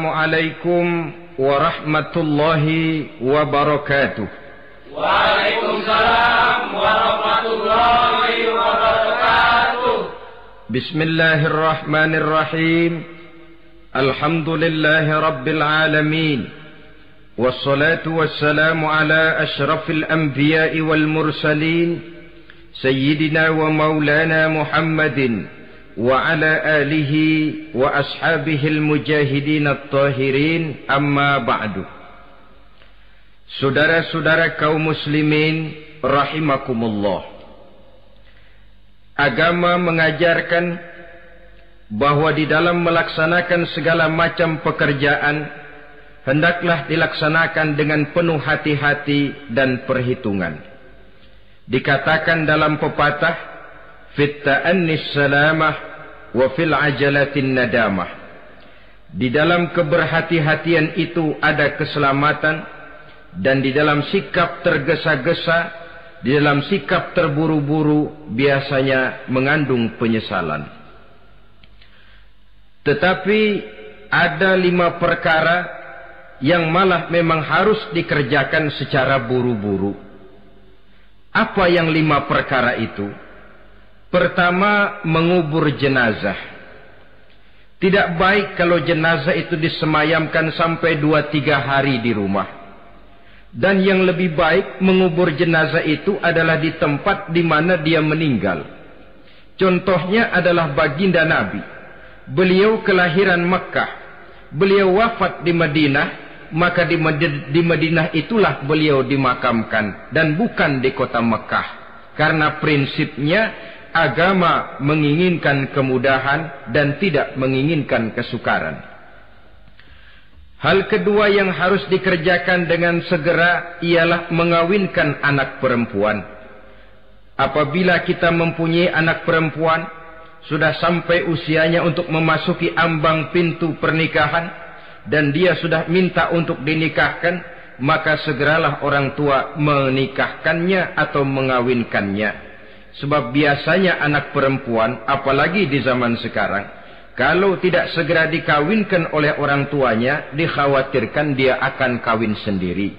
Assalamualaikum warahmatullahi wabarakatuh. Waalaikumsalam warahmatullahi wabarakatuh. Bismillahirrahmanirrahim. Alhamdulillahi rabbil alamin. Wassalatu wassalamu ala ashrafil anbiya'i wal mursalin. Sayyidina wa maulana Muhammadin wa ala alihi wa ashabihil mujahidin at-tahirin, amma ba'du. Saudara-saudara kaum muslimin rahimakumullah, agama mengajarkan bahwa di dalam melaksanakan segala macam pekerjaan hendaklah dilaksanakan dengan penuh hati-hati dan perhitungan. Dikatakan dalam pepatah, fit ta'annis salamah wa fil ajalatin nadamah. Di dalam keberhati-hatian itu ada keselamatan, dan di dalam sikap tergesa-gesa, di dalam sikap terburu-buru biasanya mengandung penyesalan. Tetapi ada 5 perkara yang malah memang harus dikerjakan secara buru-buru. Apa yang 5 perkara itu? Pertama, mengubur jenazah. Tidak baik kalau jenazah itu disemayamkan sampai 2-3 hari di rumah. Dan yang lebih baik mengubur jenazah itu adalah di tempat di mana dia meninggal. Contohnya adalah baginda Nabi. Beliau kelahiran Mekah. Beliau wafat di Madinah, maka di Madinah itulah beliau dimakamkan dan bukan di kota Mekah. Karena prinsipnya agama menginginkan kemudahan dan tidak menginginkan kesukaran. Hal kedua yang harus dikerjakan dengan segera ialah mengawinkan anak perempuan. Apabila kita mempunyai anak perempuan, sudah sampai usianya untuk memasuki ambang pintu pernikahan, dan dia sudah minta untuk dinikahkan, maka segeralah orang tua menikahkannya atau mengawinkannya. Sebab biasanya anak perempuan, apalagi di zaman sekarang, kalau tidak segera dikawinkan oleh orang tuanya, dikhawatirkan dia akan kawin sendiri.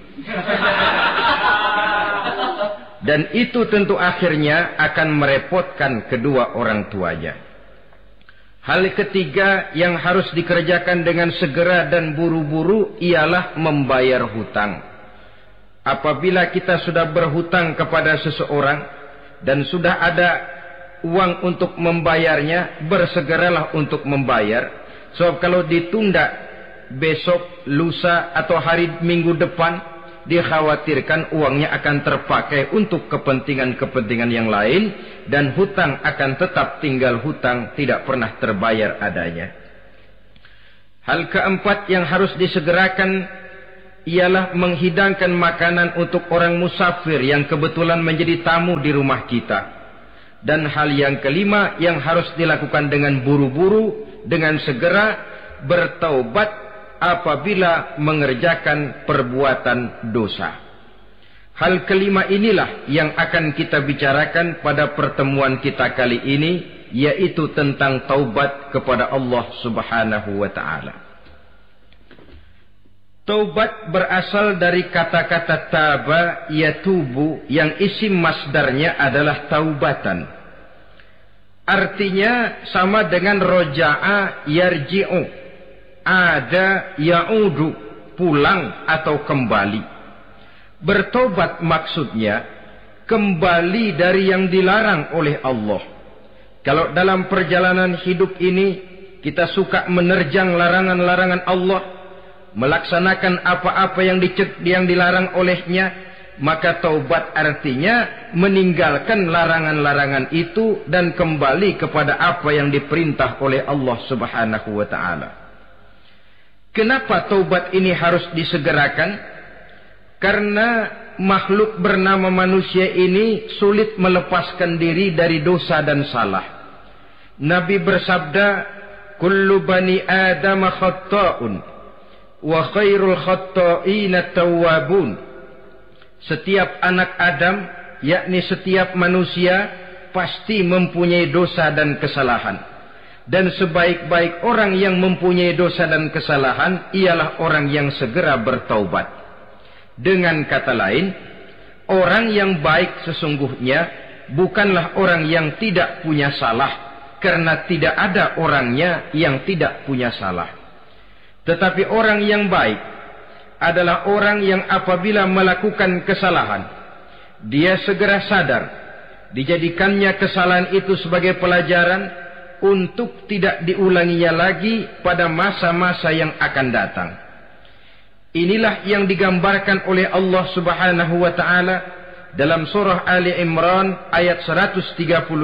Dan itu tentu akhirnya akan merepotkan kedua orang tuanya. Hal ketiga yang harus dikerjakan dengan segera dan buru-buru ialah membayar hutang. Apabila kita sudah berhutang kepada seseorang dan sudah ada uang untuk membayarnya, bersegeralah untuk membayar. Sebab kalau ditunda besok, lusa atau hari minggu depan, dikhawatirkan uangnya akan terpakai untuk kepentingan-kepentingan yang lain, dan hutang akan tetap tinggal hutang, tidak pernah terbayar adanya. Hal keempat yang harus disegerakan ialah menghidangkan makanan untuk orang musafir yang kebetulan menjadi tamu di rumah kita. Dan hal yang kelima yang harus dilakukan dengan buru-buru, dengan segera, bertaubat apabila mengerjakan perbuatan dosa. Hal kelima inilah yang akan kita bicarakan pada pertemuan kita kali ini, yaitu tentang taubat kepada Allah Subhanahu wa ta'ala. Taubat berasal dari kata-kata taba yatubu, yang isim masdarnya adalah taubatan. Artinya sama dengan roja'a yarji'u, ada ya'udu, pulang atau kembali. Bertobat maksudnya kembali dari yang dilarang oleh Allah. Kalau dalam perjalanan hidup ini kita suka menerjang larangan-larangan Allah, melaksanakan apa-apa yang dilarang olehnya, maka taubat artinya meninggalkan larangan-larangan itu dan kembali kepada apa yang diperintah oleh Allah Subhanahu wa ta'ala. Kenapa taubat ini harus disegerakan? Karena makhluk bernama manusia ini sulit melepaskan diri dari dosa dan salah. Nabi bersabda, kullu bani Adam khatta'un wa khairul khatta'ina tawwabun. Setiap anak Adam, yakni setiap manusia, pasti mempunyai dosa dan kesalahan. Dan sebaik-baik orang yang mempunyai dosa dan kesalahan ialah orang yang segera bertaubat. Dengan kata lain, orang yang baik sesungguhnya bukanlah orang yang tidak punya salah, karena tidak ada orangnya yang tidak punya salah. Tetapi orang yang baik adalah orang yang apabila melakukan kesalahan, dia segera sadar, dijadikannya kesalahan itu sebagai pelajaran untuk tidak diulanginya lagi pada masa-masa yang akan datang. Inilah yang digambarkan oleh Allah Subhanahu wa taala dalam surah Ali Imran ayat 135.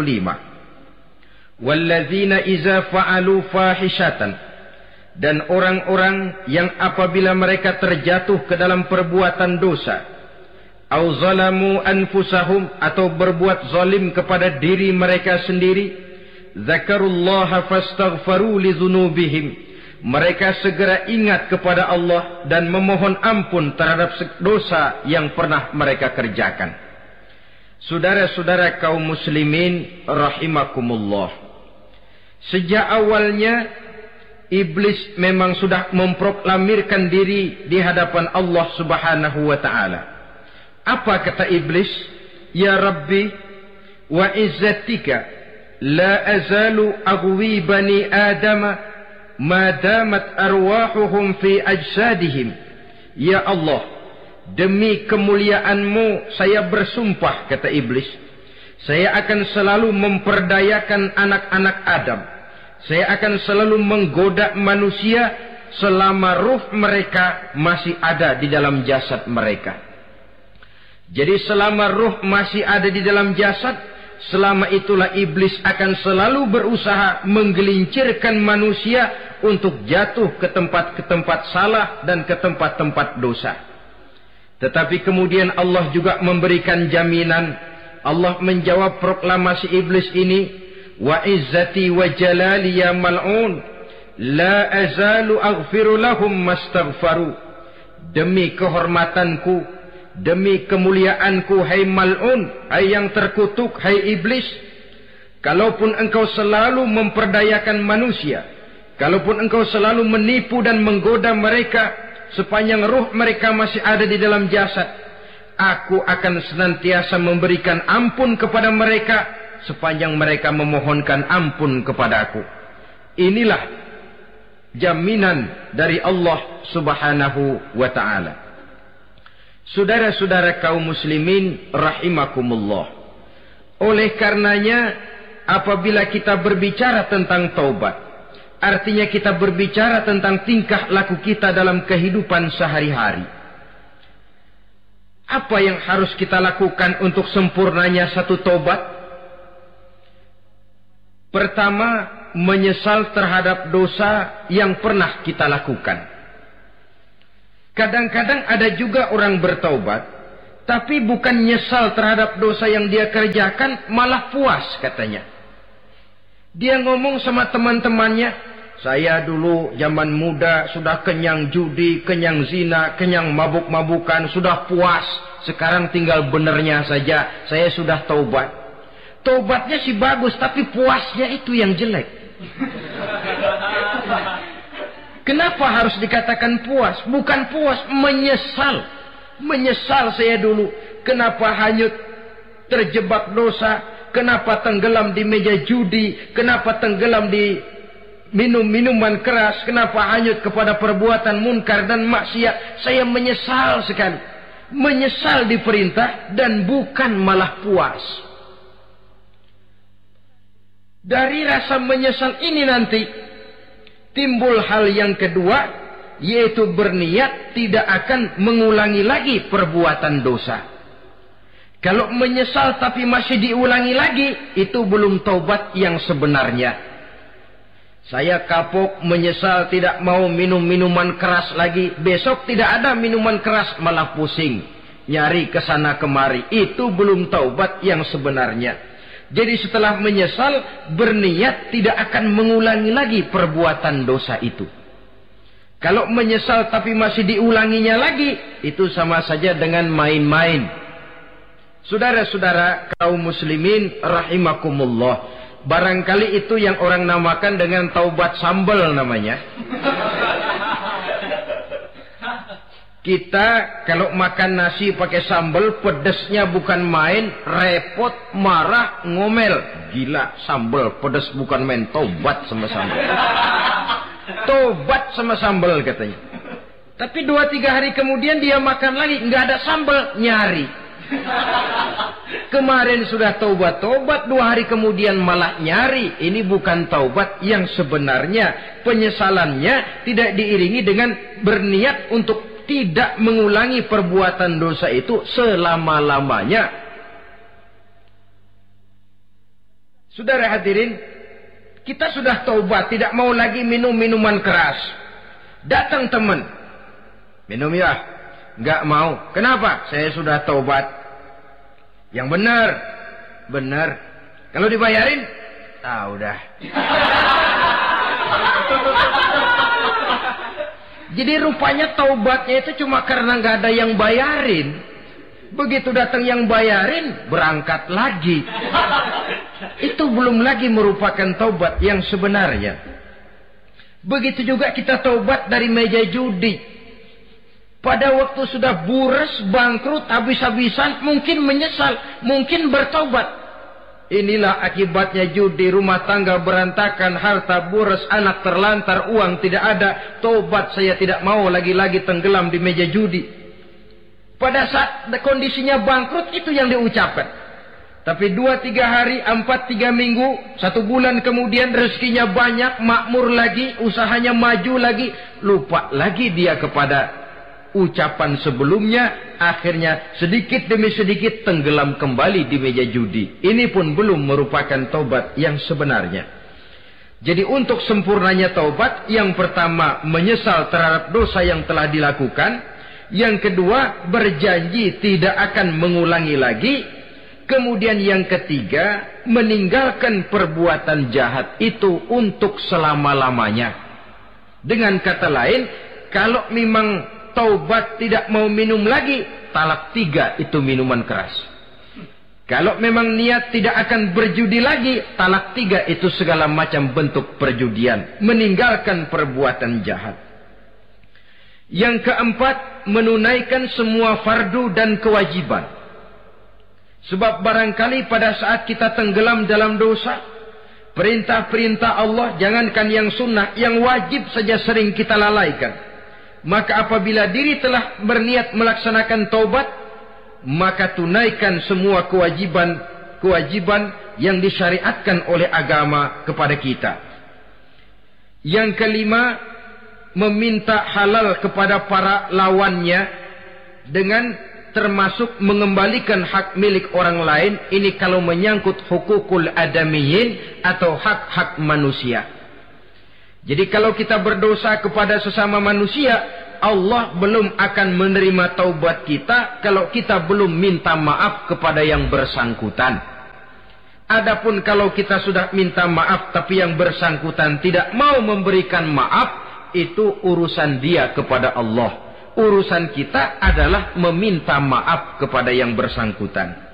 Walladzina iza fa'alu fahishatan, dan orang-orang yang apabila mereka terjatuh ke dalam perbuatan dosa, au zalamu anfusahum, atau berbuat zalim kepada diri mereka sendiri, zakarullaha fastaghfaru li dzunubihim, mereka segera ingat kepada Allah dan memohon ampun terhadap dosa yang pernah mereka kerjakan. Saudara-saudara kaum muslimin rahimakumullah, sejak awalnya iblis memang sudah memproklamirkan diri di hadapan Allah Subhanahu wa taala. Apa kata iblis? Ya Rabbi, wa izzatika la azalu aghwi bani Adam ma damat arwahuhum fi ajsadihim. Ya Allah, demi kemuliaan-Mu saya bersumpah, kata iblis, saya akan selalu memperdayakan anak-anak Adam. Saya akan selalu menggoda manusia selama ruh mereka masih ada di dalam jasad mereka. Jadi selama ruh masih ada di dalam jasad, selama itulah iblis akan selalu berusaha menggelincirkan manusia untuk jatuh ke tempat-tempat salah dan ke tempat-tempat dosa. Tetapi kemudian Allah juga memberikan jaminan. Allah menjawab proklamasi iblis ini, wa izzati wa jalali ya mal'un la azalu aghfiru lahum mastaghfaru. Demi kehormatanku, demi kemuliaanku, hai mal'un, hai yang terkutuk, hai iblis, kalaupun engkau selalu memperdayakan manusia, kalaupun engkau selalu menipu dan menggoda mereka sepanjang ruh mereka masih ada di dalam jasad, aku akan senantiasa memberikan ampun kepada mereka sepanjang mereka memohonkan ampun kepadaku. Inilah jaminan dari Allah Subhanahu wa ta'ala. Saudara-saudara kaum muslimin rahimakumullah, oleh karenanya apabila kita berbicara tentang taubat, artinya kita berbicara tentang tingkah laku kita dalam kehidupan sehari-hari. Apa yang harus kita lakukan untuk sempurnanya satu taubat? Pertama, menyesal terhadap dosa yang pernah kita lakukan. Kadang-kadang ada juga orang bertaubat, tapi bukan nyesal terhadap dosa yang dia kerjakan, malah puas katanya. Dia ngomong sama teman-temannya, saya dulu zaman muda sudah kenyang judi, kenyang zina, kenyang mabuk-mabukan, sudah puas. Sekarang tinggal benernya saja, saya sudah taubat. Taubatnya sih bagus, tapi puasnya itu yang jelek. Kenapa harus dikatakan puas? Bukan puas, menyesal. Menyesal saya dulu. Kenapa hanyut terjebak dosa? Kenapa tenggelam di meja judi? Kenapa tenggelam di minum-minuman keras? Kenapa hanyut kepada perbuatan munkar dan maksiat? Saya menyesal sekali. Menyesal diperintah dan bukan malah puas. Dari rasa menyesal ini nanti timbul hal yang kedua, yaitu berniat tidak akan mengulangi lagi perbuatan dosa. Kalau menyesal tapi masih diulangi lagi, itu belum taubat yang sebenarnya. Saya kapok, menyesal, tidak mau minum minuman keras lagi. Besok tidak ada minuman keras, malah pusing, nyari kesana kemari. Itu belum taubat yang sebenarnya. Jadi setelah menyesal, berniat tidak akan mengulangi lagi perbuatan dosa itu. Kalau menyesal tapi masih diulanginya lagi, itu sama saja dengan main-main. Saudara-saudara kaum muslimin rahimakumullah, Barangkali itu yang orang namakan dengan taubat sambal namanya. Kita kalau makan nasi pakai sambal, pedesnya bukan main, repot, marah, ngomel. Gila, sambal pedes bukan main, taubat sama sambal. Taubat sama sambal katanya. Tapi 2-3 hari kemudian dia makan lagi, nggak ada sambal, nyari. Kemarin sudah taubat, 2 hari kemudian malah nyari. Ini bukan taubat yang sebenarnya. Penyesalannya tidak diiringi dengan berniat untuk tidak mengulangi perbuatan dosa itu selama-lamanya. Saudara hadirin, kita sudah taubat, tidak mau lagi minum minuman keras. Datang teman, minum ya? Enggak mau. Kenapa? Saya sudah taubat. Yang benar, benar. Kalau dibayarin, udah. Jadi rupanya taubatnya itu cuma karena nggak ada yang bayarin. Begitu datang yang bayarin, berangkat lagi. Itu belum lagi merupakan taubat yang sebenarnya. Begitu juga kita taubat dari meja judi. Pada waktu sudah buras, bangkrut, habis-habisan, mungkin menyesal, mungkin bertaubat. Inilah akibatnya judi, rumah tangga berantakan, harta buras, anak terlantar, uang tidak ada. Taubat, saya tidak mau lagi-lagi tenggelam di meja judi. Pada saat kondisinya bangkrut, itu yang diucapkan. Tapi 2-3 hari, 4-3 minggu, 1 bulan kemudian rezekinya banyak, makmur lagi, usahanya maju lagi, lupa lagi dia kepada ucapan sebelumnya. Akhirnya sedikit demi sedikit tenggelam kembali di meja judi. Ini pun belum merupakan taubat yang sebenarnya. Jadi untuk sempurnanya taubat, yang pertama menyesal terhadap dosa yang telah dilakukan, yang kedua berjanji tidak akan mengulangi lagi, kemudian yang ketiga meninggalkan perbuatan jahat itu untuk selama-lamanya. Dengan kata lain, kalau memang taubat tidak mau minum lagi, talak 3 itu minuman keras. Kalau memang niat tidak akan berjudi lagi, talak 3 itu segala macam bentuk perjudian. Meninggalkan perbuatan jahat. Yang keempat, menunaikan semua fardu dan kewajiban. Sebab barangkali pada saat kita tenggelam dalam dosa, perintah-perintah Allah, jangankan yang sunnah, yang wajib saja sering kita lalaikan. Maka apabila diri telah berniat melaksanakan taubat, maka tunaikan semua kewajiban yang disyariatkan oleh agama kepada kita. Yang kelima, meminta halal kepada para lawannya dengan termasuk mengembalikan hak milik orang lain. Ini kalau menyangkut hukukul adamiyin atau hak-hak manusia. Jadi kalau kita berdosa kepada sesama manusia, Allah belum akan menerima taubat kita kalau kita belum minta maaf kepada yang bersangkutan. Adapun kalau kita sudah minta maaf tapi yang bersangkutan tidak mau memberikan maaf, itu urusan dia kepada Allah. Urusan kita adalah meminta maaf kepada yang bersangkutan.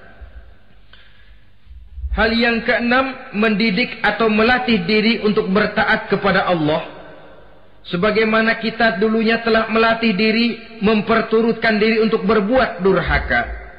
Hal yang keenam, mendidik atau melatih diri untuk bertaat kepada Allah. Sebagaimana kita dulunya telah melatih diri, memperturutkan diri untuk berbuat durhaka.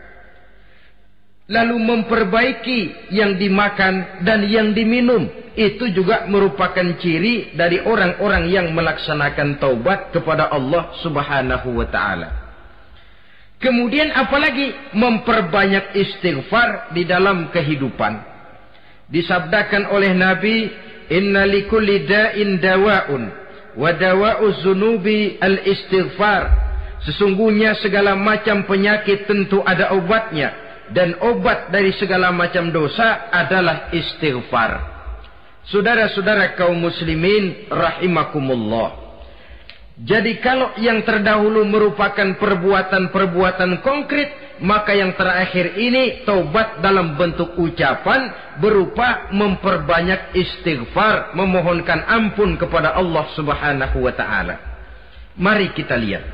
Lalu memperbaiki yang dimakan dan yang diminum. Itu juga merupakan ciri dari orang-orang yang melaksanakan taubat kepada Allah Subhanahu wa ta'ala. Kemudian apalagi memperbanyak istighfar di dalam kehidupan. Disabdakan oleh Nabi, inna likulli da'in dawa'un wa dawa'u zunubi al-istighfar. Sesungguhnya segala macam penyakit tentu ada obatnya, dan obat dari segala macam dosa adalah istighfar. Saudara-saudara kaum muslimin rahimakumullah. Jadi kalau yang terdahulu merupakan perbuatan-perbuatan konkret, maka yang terakhir ini taubat dalam bentuk ucapan berupa memperbanyak istighfar, memohonkan ampun kepada Allah Subhanahu wa ta'ala. Mari kita lihat.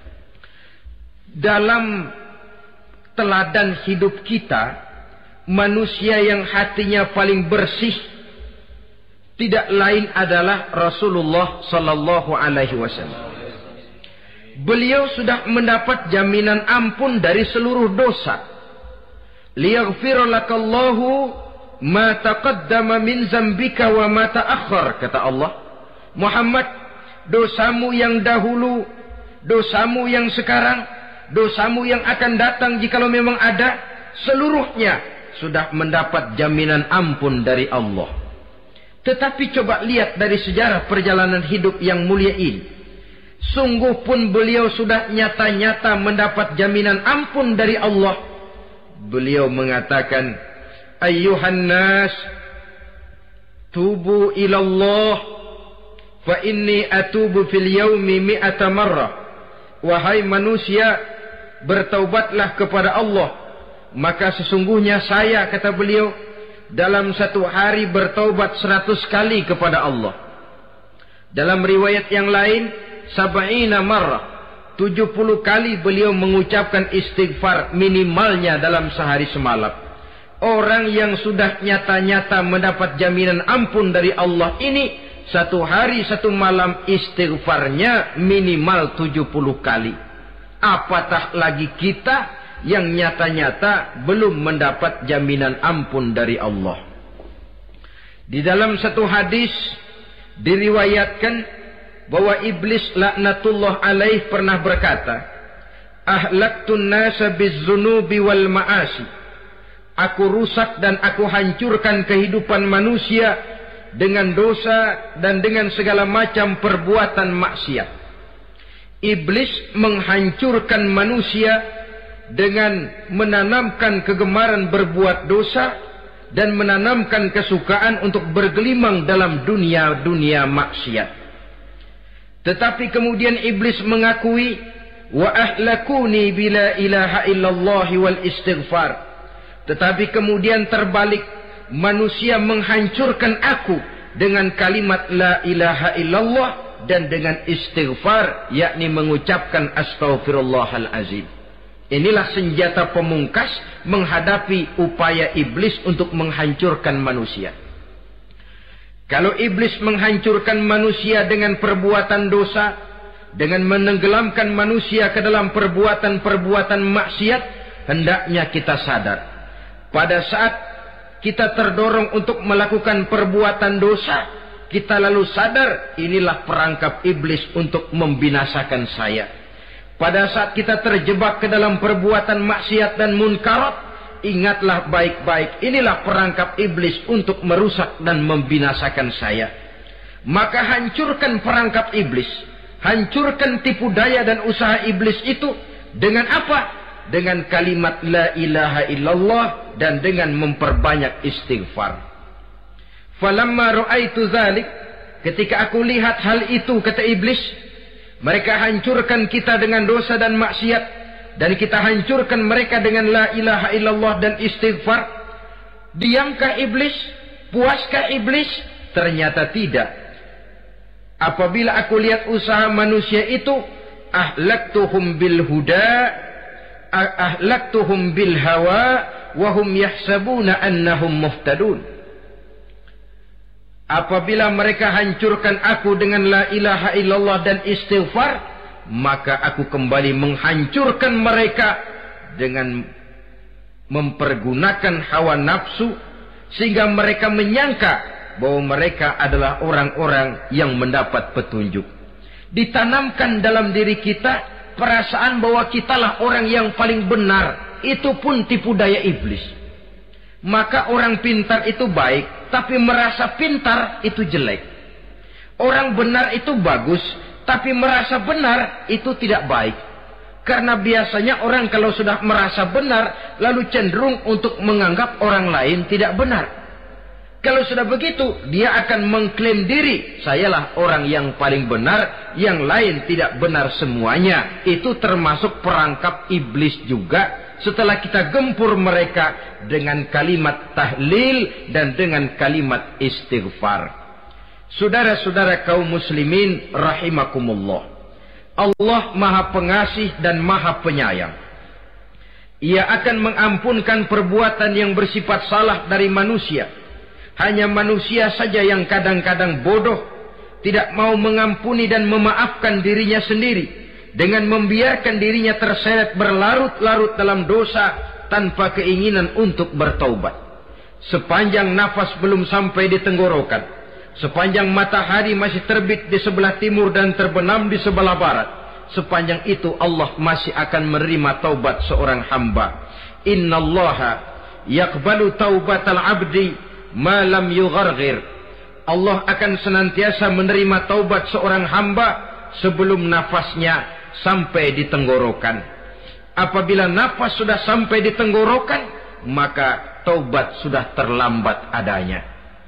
Dalam teladan hidup kita, manusia yang hatinya paling bersih tidak lain adalah Rasulullah sallallahu alaihi wasallam. Beliau sudah mendapat jaminan ampun dari seluruh dosa. Liyaghfir lakallahu ma taqaddama min zambika wa ma ta'akhkhar, kata Allah. Muhammad, dosamu yang dahulu, dosamu yang sekarang, dosamu yang akan datang jikalau memang ada, seluruhnya sudah mendapat jaminan ampun dari Allah. Tetapi coba lihat dari sejarah perjalanan hidup yang mulia ini. Sungguh pun beliau sudah nyata-nyata mendapat jaminan ampun dari Allah. Beliau mengatakan, ayyuhan nas, tubu ilallah, fa inni atubu fil yaumi mi'ata marrah. Wahai manusia, bertaubatlah kepada Allah. Maka sesungguhnya saya, kata beliau, dalam satu hari bertaubat 100 kali kepada Allah. Dalam riwayat yang lain, sab'ina marrah, 70 kali beliau mengucapkan istighfar minimalnya dalam sehari semalam. Orang yang sudah nyata-nyata mendapat jaminan ampun dari Allah ini, satu hari satu malam istighfarnya minimal 70 kali. Apatah lagi kita yang nyata-nyata belum mendapat jaminan ampun dari Allah. Di dalam satu hadis diriwayatkan bahwa iblis laknatullah alaih pernah berkata, ahlaktun nasa bizzunubi wal ma'asi. Aku rusak dan aku hancurkan kehidupan manusia dengan dosa dan dengan segala macam perbuatan maksiat. Iblis menghancurkan manusia dengan menanamkan kegemaran berbuat dosa dan menanamkan kesukaan untuk bergelimang dalam dunia maksiat. Tetapi kemudian iblis mengakui, wa ahlakuni bila ilaha illallah wal istighfar. Tetapi kemudian terbalik, manusia menghancurkan aku dengan kalimat la ilaha illallah dan dengan istighfar, yakni mengucapkan astaghfirullahal azim. Inilah senjata pemungkas menghadapi upaya iblis untuk menghancurkan manusia. Kalau iblis menghancurkan manusia dengan perbuatan dosa, dengan menenggelamkan manusia ke dalam perbuatan-perbuatan maksiat, hendaknya kita sadar. Pada saat kita terdorong untuk melakukan perbuatan dosa, kita lalu sadar, inilah perangkap iblis untuk membinasakan saya. Pada saat kita terjebak ke dalam perbuatan maksiat dan munkarat, ingatlah baik-baik, inilah perangkap iblis untuk merusak dan membinasakan saya. Maka hancurkan perangkap iblis, hancurkan tipu daya dan usaha iblis itu dengan apa? Dengan kalimat la ilaha illallah dan dengan memperbanyak istighfar. Falamma ra'aitu dzalik, ketika aku lihat hal itu, kata iblis, mereka hancurkan kita dengan dosa dan maksiat, dan kita hancurkan mereka dengan la ilaha illallah dan istighfar. Diamkah iblis? Puaskah iblis? Ternyata tidak. Apabila aku lihat usaha manusia itu, ahlaktuhum bil huda, ahlaktuhum bil hawa, wahum yahsabuna annahum muhtadun. Apabila mereka hancurkan aku dengan la ilaha illallah dan istighfar, maka aku kembali menghancurkan mereka dengan mempergunakan hawa nafsu, sehingga mereka menyangka bahwa mereka adalah orang-orang yang mendapat petunjuk. Ditanamkan dalam diri kita perasaan bahwa kitalah orang yang paling benar. Itu pun tipu daya iblis. Maka orang pintar itu baik, tapi merasa pintar itu jelek. Orang benar itu bagus, tapi merasa benar itu tidak baik. Karena biasanya orang kalau sudah merasa benar, lalu cenderung untuk menganggap orang lain tidak benar. Kalau sudah begitu, dia akan mengklaim diri, sayalah orang yang paling benar, yang lain tidak benar semuanya. Itu termasuk perangkap iblis juga. Setelah kita gempur mereka dengan kalimat tahlil dan dengan kalimat istighfar. Saudara-saudara kaum muslimin rahimakumullah. Allah Maha Pengasih dan Maha Penyayang. Ia akan mengampunkan perbuatan yang bersifat salah dari manusia. Hanya manusia saja yang kadang-kadang bodoh, tidak mau mengampuni dan memaafkan dirinya sendiri, dengan membiarkan dirinya terseret berlarut-larut dalam dosa tanpa keinginan untuk bertaubat. Sepanjang nafas belum sampai di tenggorokan, sepanjang matahari masih terbit di sebelah timur dan terbenam di sebelah barat, sepanjang itu Allah masih akan menerima taubat seorang hamba. Innallaha yaqbalu taubatal abdi ma lam yugharghir. Allah akan senantiasa menerima taubat seorang hamba sebelum nafasnya sampai di tenggorokan. Apabila nafas sudah sampai di tenggorokan, maka taubat sudah terlambat adanya.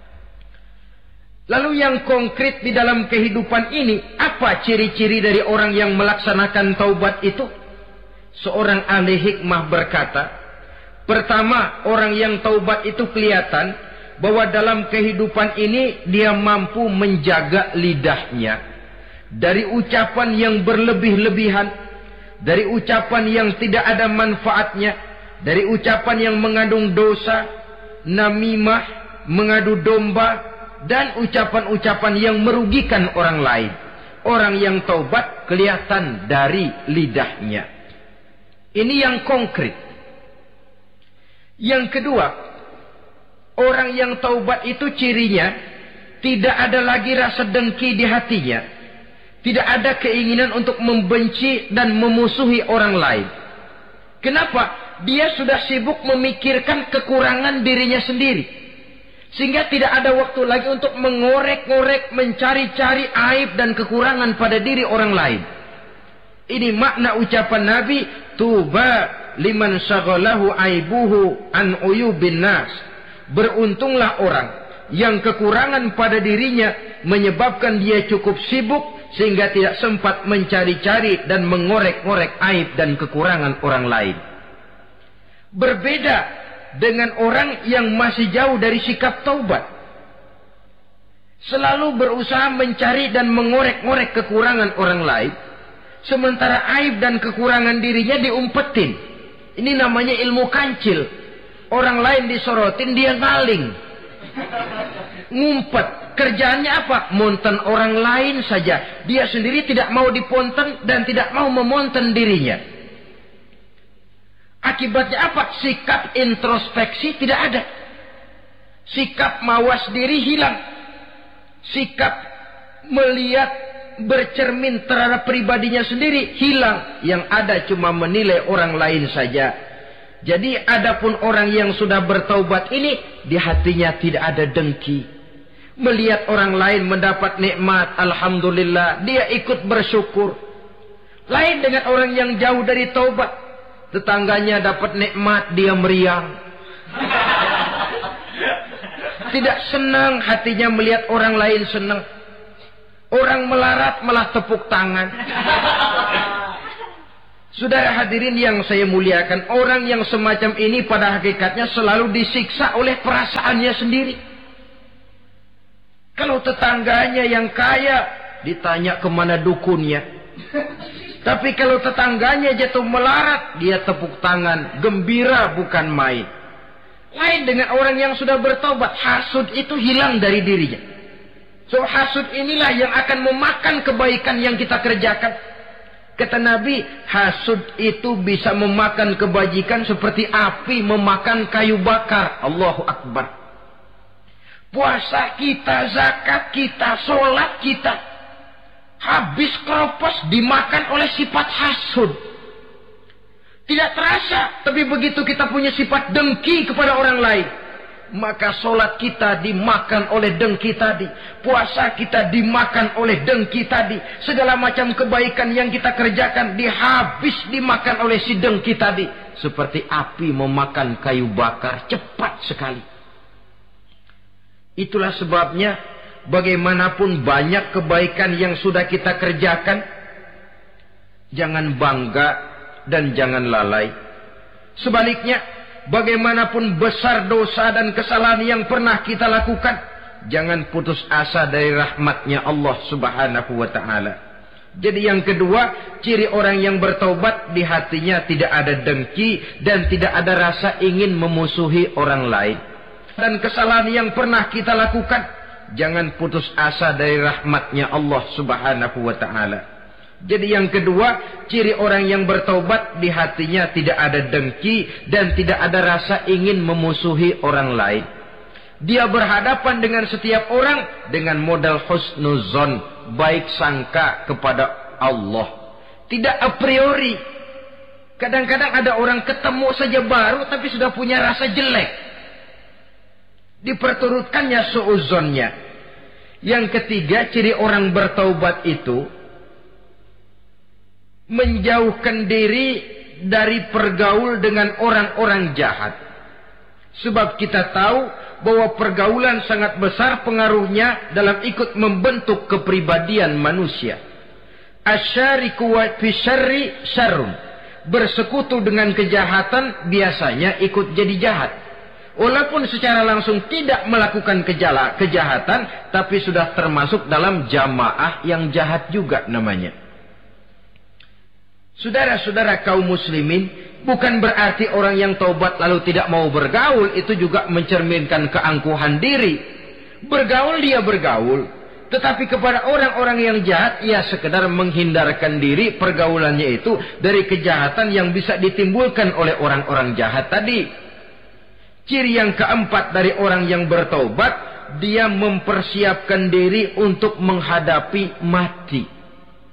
Lalu yang konkret di dalam kehidupan ini, apa ciri-ciri dari orang yang melaksanakan taubat itu? Seorang ahli hikmah berkata, pertama, orang yang taubat itu kelihatan bahwa dalam kehidupan ini dia mampu menjaga lidahnya dari ucapan yang berlebih-lebihan, dari ucapan yang tidak ada manfaatnya, dari ucapan yang mengandung dosa, namimah, mengadu domba, dan ucapan-ucapan yang merugikan orang lain. Orang yang taubat kelihatan dari lidahnya. Ini yang konkret. Yang kedua, orang yang taubat itu cirinya tidak ada lagi rasa dengki di hatinya. Tidak ada keinginan untuk membenci dan memusuhi orang lain. Kenapa? Dia sudah sibuk memikirkan kekurangan dirinya sendiri. Sehingga tidak ada waktu lagi untuk mengorek-ngorek, mencari-cari aib dan kekurangan pada diri orang lain. Ini makna ucapan Nabi, tuba liman syaghalahu aibuhu an uyubin nas. Beruntunglah orang yang kekurangan pada dirinya menyebabkan dia cukup sibuk sehingga tidak sempat mencari-cari dan mengorek-ngorek aib dan kekurangan orang lain. Berbeda dengan orang yang masih jauh dari sikap taubat. Selalu berusaha mencari dan mengorek-ngorek kekurangan orang lain, sementara aib dan kekurangan dirinya diumpetin. Ini namanya ilmu kancil. Orang lain disorotin, dia ngaling, ngumpet. Kerjaannya apa? Monten orang lain saja. Dia sendiri tidak mau diponten dan tidak mau memonten dirinya. Akibatnya apa? Sikap introspeksi tidak ada. Sikap mawas diri hilang. Sikap melihat, bercermin terhadap pribadinya sendiri hilang. Yang ada cuma menilai orang lain saja. Jadi adapun orang yang sudah bertaubat ini, di hatinya tidak ada dengki. Melihat orang lain mendapat nikmat, alhamdulillah, dia ikut bersyukur. Lain dengan orang yang jauh dari taubat. Tetangganya dapat nikmat, dia meriang. Tidak senang hatinya melihat orang lain senang. Orang melarat malah tepuk tangan. Saudara hadirin yang saya muliakan, orang yang semacam ini pada hakikatnya selalu disiksa oleh perasaannya sendiri. Kalau tetangganya yang kaya, ditanya kemana dukunnya. Tapi kalau tetangganya jatuh melarat, dia tepuk tangan, gembira bukan main. Lain dengan orang yang sudah bertobat, hasud itu hilang dari dirinya. So hasud inilah yang akan memakan kebaikan yang kita kerjakan. Kata Nabi, hasud itu bisa memakan kebajikan seperti api memakan kayu bakar. Allahu Akbar. Puasa kita, zakat kita, sholat kita, habis keropos dimakan oleh sifat hasud. Tidak terasa, tapi begitu kita punya sifat dengki kepada orang lain, maka sholat kita dimakan oleh dengki tadi, puasa kita dimakan oleh dengki tadi, segala macam kebaikan yang kita kerjakan dimakan oleh si dengki tadi, seperti api memakan kayu bakar, cepat sekali. Itulah sebabnya bagaimanapun banyak kebaikan yang sudah kita kerjakan, jangan bangga dan jangan lalai. Sebaliknya, bagaimanapun besar dosa dan kesalahan yang pernah kita lakukan, jangan putus asa dari rahmatnya Allah Subhanahu wa ta'ala. Jadi yang kedua, ciri orang yang bertaubat, di hatinya tidak ada dengki dan tidak ada rasa ingin memusuhi orang lain. dan kesalahan yang pernah kita lakukan, jangan putus asa dari rahmatnya Allah Subhanahu wa ta'ala. Jadi yang kedua, ciri orang yang bertaubat, di hatinya tidak ada dengki dan tidak ada rasa ingin memusuhi orang lain. Dia berhadapan dengan setiap orang dengan modal husnuzon, baik sangka kepada Allah. Tidak a priori. Kadang-kadang ada orang ketemu saja baru tapi sudah punya rasa jelek. Diperturutkannya suuzonnya. Yang ketiga, ciri orang bertaubat itu menjauhkan diri dari pergaul dengan orang-orang jahat. Sebab kita tahu bahwa pergaulan sangat besar pengaruhnya dalam ikut membentuk kepribadian manusia. Asyariku wa fi syarri syarrun. Bersekutu dengan kejahatan biasanya ikut jadi jahat. Walaupun secara langsung tidak melakukan kejahatan, tapi sudah termasuk dalam jamaah yang jahat juga namanya. Saudara-saudara kaum muslimin, bukan berarti orang yang taubat lalu tidak mau bergaul itu juga mencerminkan keangkuhan diri. Bergaul dia bergaul, tetapi kepada orang-orang yang jahat ia sekedar menghindarkan diri pergaulannya itu dari kejahatan yang bisa ditimbulkan oleh orang-orang jahat tadi. Ciri yang keempat dari orang yang bertaubat, dia mempersiapkan diri untuk menghadapi mati.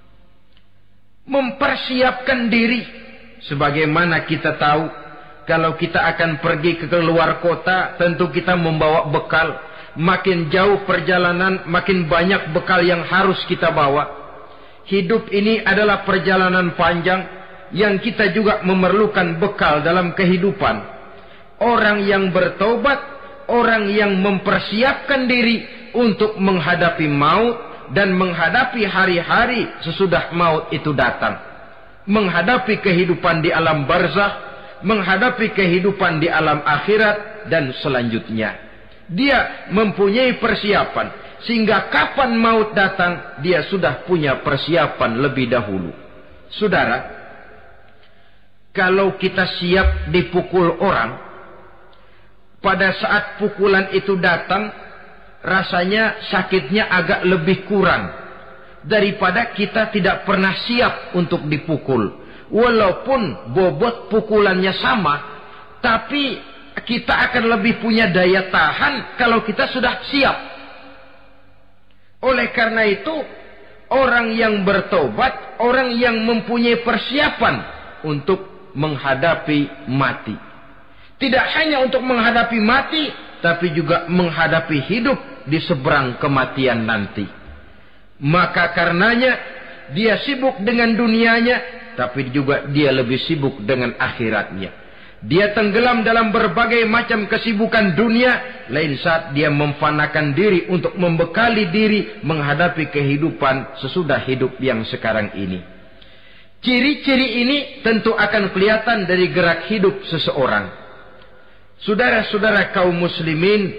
Mempersiapkan diri. Sebagaimana kita tahu, kalau kita akan pergi ke luar kota, tentu kita membawa bekal. Makin jauh perjalanan, makin banyak bekal yang harus kita bawa. Hidup ini adalah perjalanan panjang yang kita juga memerlukan bekal dalam kehidupan. Orang yang bertaubat, orang yang mempersiapkan diri untuk menghadapi maut dan menghadapi hari-hari sesudah maut itu datang. Menghadapi kehidupan di alam barzakh, menghadapi kehidupan di alam akhirat dan selanjutnya. Dia mempunyai persiapan sehingga kapan maut datang dia sudah punya persiapan lebih dahulu. Saudara, kalau kita siap dipukul orang, pada saat pukulan itu datang, rasanya sakitnya agak lebih kurang daripada kita tidak pernah siap untuk dipukul. Walaupun bobot pukulannya sama, tapi kita akan lebih punya daya tahan kalau kita sudah siap. Oleh karena itu, orang yang bertobat, orang yang mempunyai persiapan untuk menghadapi mati. Tidak hanya untuk menghadapi mati, tapi juga menghadapi hidup di seberang kematian nanti. Maka karenanya dia sibuk dengan dunianya, tapi juga dia lebih sibuk dengan akhiratnya. Dia tenggelam dalam berbagai macam kesibukan dunia, lain saat dia memfanakan diri untuk membekali diri menghadapi kehidupan sesudah hidup yang sekarang ini. Ciri-ciri ini tentu akan kelihatan dari gerak hidup seseorang. Saudara-saudara kaum muslimin,